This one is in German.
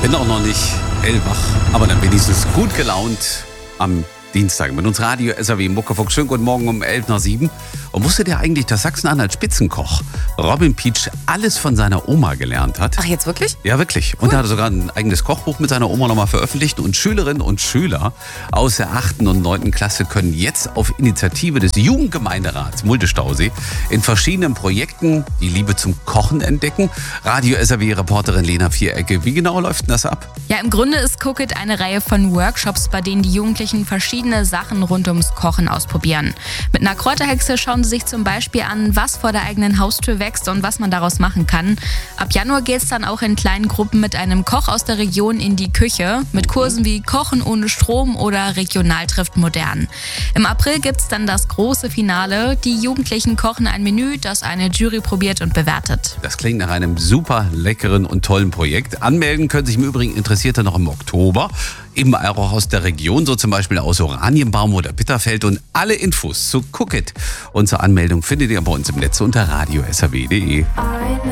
Bin auch noch nicht hellwach, aber dann wenigstens gut gelaunt am Dienstag mit uns Radio SAW Muckefuck. Schönen guten Morgen um 7:11. Und wusstet ihr eigentlich, dass Sachsen-Anhalt Spitzenkoch Robin Pietsch alles von seiner Oma gelernt hat? Ach, jetzt wirklich? Ja, wirklich. Und er hat sogar ein eigenes Kochbuch mit seiner Oma nochmal veröffentlicht. Und Schülerinnen und Schüler aus der 8. und 9. Klasse können jetzt auf Initiative des Jugendgemeinderats Mulde-Stausee in verschiedenen Projekten die Liebe zum Kochen entdecken. Radio SAW-Reporterin Lena Vierecke, wie genau läuft denn das ab? Ja, im Grunde ist Cook It eine Reihe von Workshops, bei denen die Jugendlichen verschiedene Sachen rund ums Kochen ausprobieren. Mit einer Kräuterhexe schauen sie sich zum Beispiel an, was vor der eigenen Haustür wächst und was man daraus machen kann. Ab Januar geht es dann auch in kleinen Gruppen mit einem Koch aus der Region in die Küche, mit Kursen wie Kochen ohne Strom oder Regional trifft modern. Im April gibt es dann das große Finale. Die Jugendlichen kochen ein Menü, das eine Jury probiert und bewertet. Das klingt nach einem super leckeren und tollen Projekt. Anmelden können sich im Übrigen Interessierte noch im Oktober. Eben auch aus der Region, so zum Beispiel aus Oranienbaum oder Bitterfeld. Und alle Infos zu Cook It und zur Anmeldung findet ihr bei uns im Netz unter radiosaw.de.